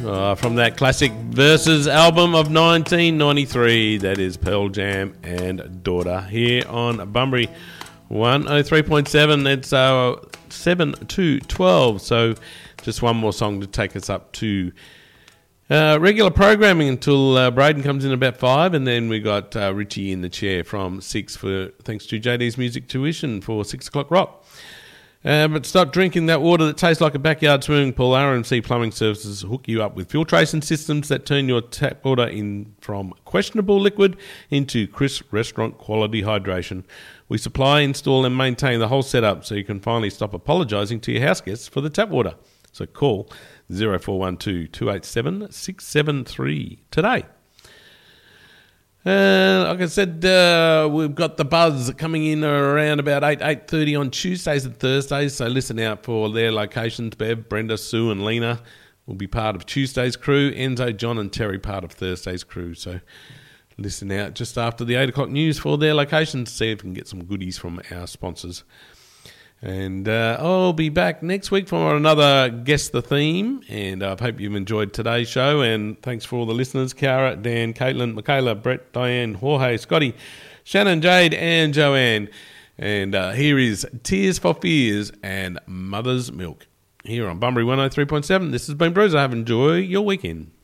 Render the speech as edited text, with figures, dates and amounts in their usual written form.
From that classic Versus album of 1993, that is Pearl Jam and Daughter, here on Bunbury 103.7. It's 7 to 12, so just one more song to take us up to regular programming until Braden comes in about 5, and then we got Richie in the chair from 6 for thanks to JD's Music Tuition for 6 o'clock rock. But stop drinking that water that tastes like a backyard swimming pool. RMC Plumbing Services hook you up with filtration systems that turn your tap water in from questionable liquid into crisp restaurant quality hydration. We supply, install and maintain the whole setup so you can finally stop apologising to your house guests for the tap water. So call 0412 287 673 today. Like I said, we've got the Buzz coming in around about 8:30 on Tuesdays and Thursdays, so listen out for their locations. Bev, Brenda, Sue and Lena will be part of Tuesday's crew. Enzo, John and Terry part of Thursday's crew, so listen out just after the 8 o'clock news for their locations to see if we can get some goodies from our sponsors. And I'll be back next week for another Guess the Theme, and I hope you've enjoyed today's show, and thanks for all the listeners, Cara, Dan, Caitlin, Michaela, Brett, Diane, Jorge, Scotty, Shannon, Jade and Joanne. And here is Tears for Fears and Mother's Milk here on Bunbury 103.7. This has been Bruiser. Have enjoy your weekend.